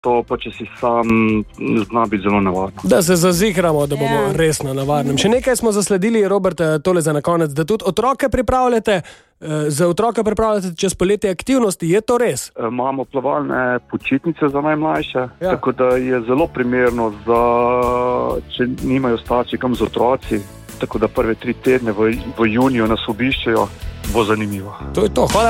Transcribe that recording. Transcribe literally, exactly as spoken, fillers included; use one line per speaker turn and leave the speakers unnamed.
To pa, če si sam, zna biti zelo nevarno.
Da se zazihramo, da bomo
Ja.
res na nevarnem. Še nekaj smo zasledili, Robert, tole za na konec, da tudi otroke pripravljate, eh, za otroke pripravljate čez poletje aktivnosti, je to res?
E, Imamo plavalne počitnice za najmlajše,
Ja.
tako da je zelo primerno, za, če nimajo starši kam z otroci, tako da prve tri tedne v, v juniju nas obiščejo, bo zanimivo.
To je to, hvala.